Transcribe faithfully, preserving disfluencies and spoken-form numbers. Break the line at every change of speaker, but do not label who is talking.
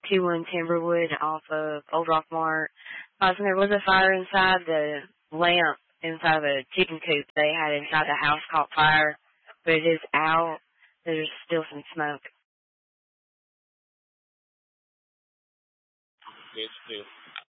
two one Timberwood off of Old Rock Mart. Uh, so there was a fire inside. The lamp inside of a chicken coop they had inside the house caught fire, but it is out. There's still some smoke.
Good, good.